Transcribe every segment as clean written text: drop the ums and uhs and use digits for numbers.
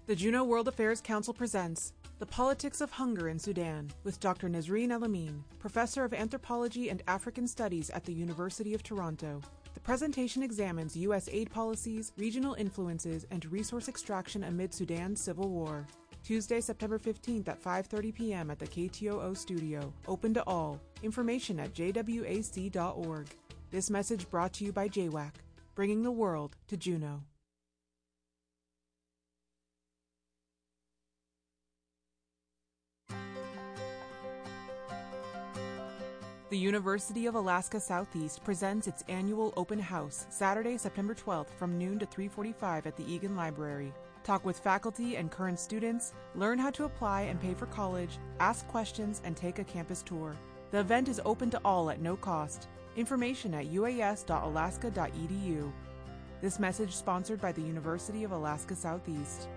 The Juneau World Affairs Council presents The Politics of Hunger in Sudan with Dr. Nazreen El-Amin, Professor of Anthropology and African Studies at the University of Toronto. The presentation examines U.S. aid policies, regional influences, and resource extraction amid Sudan's civil war. Tuesday, September 15th at 5:30 p.m. at the KTOO studio. Open to all. Information at jwac.org. This message brought to you by JWAC, bringing the world to Juneau. The University of Alaska Southeast presents its annual open house, Saturday, September 12th from noon to 3:45 at the Egan Library. Talk with faculty and current students, learn how to apply and pay for college, ask questions, and take a campus tour. The event is open to all at no cost. Information at uas.alaska.edu. This message sponsored by the University of Alaska Southeast.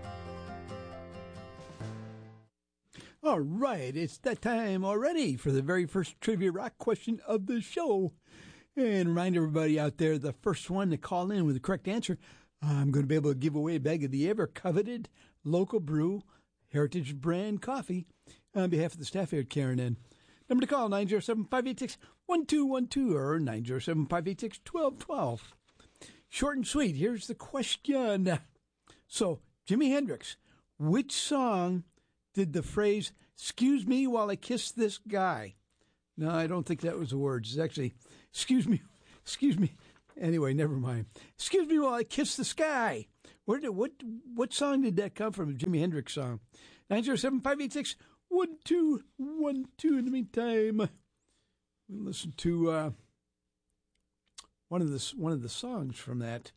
All right, it's that time already for the very first Trivia Rock question of the show. And remind everybody out there, the first one to call in with the correct answer, I'm going to be able to give away a bag of the ever-coveted local brew heritage brand coffee on behalf of the staff here at KRNN. Number to call, 907-586-1212 or 907-586-1212. Short and sweet, here's the question. So, Jimi Hendrix, which song did the phrase, "excuse me while I kiss this guy"? No, I don't think that was the words. It's actually, excuse me. Anyway, never mind. Excuse me while I kiss the sky. What song did that come from? A Jimi Hendrix song. 907-586-1212. In the meantime, we'll listen to one of the songs from that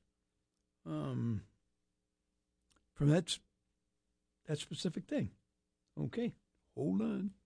specific thing. Okay, hold on.